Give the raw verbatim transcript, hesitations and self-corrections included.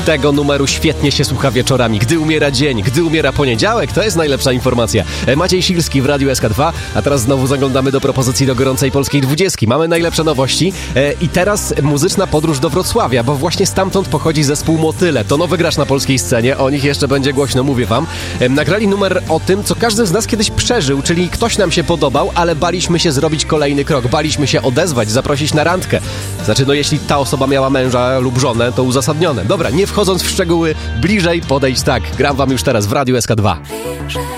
Tego numeru świetnie się słucha wieczorami. Gdy umiera dzień, gdy umiera poniedziałek, to jest najlepsza informacja. Maciej Silski w Radiu S K dwa, a teraz znowu zaglądamy do propozycji do gorącej polskiej dwudziestki. Mamy najlepsze nowości i teraz muzyczna podróż do Wrocławia, bo właśnie stamtąd pochodzi zespół Motyle. To nowy gracz na polskiej scenie, o nich jeszcze będzie głośno, mówię wam. Nagrali numer o tym, co każdy z nas kiedyś przeżył, czyli ktoś nam się podobał, ale baliśmy się zrobić kolejny krok, baliśmy się odezwać, zaprosić na randkę. Znaczy, no jeśli ta osoba miała męża lub żonę, to uzasadnione. Dobra, nie wchodząc w szczegóły, bliżej podejdź tak. Gram wam już teraz w Radiu S K dwa.